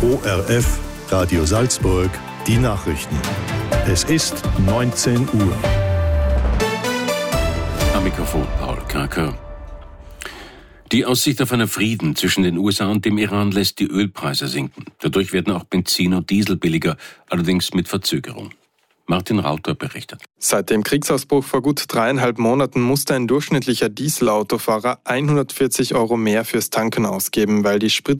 ORF, Radio Salzburg, die Nachrichten. Es ist 19 Uhr. Am Mikrofon Paul Kraker. Die Aussicht auf einen Frieden zwischen den USA und dem Iran lässt die Ölpreise sinken. Dadurch werden auch Benzin und Diesel billiger, allerdings mit Verzögerung. Martin Rauter berichtet. Seit dem Kriegsausbruch vor gut 3,5 Monaten musste ein durchschnittlicher Dieselautofahrer 140 € mehr fürs Tanken ausgeben, weil die Spritpreise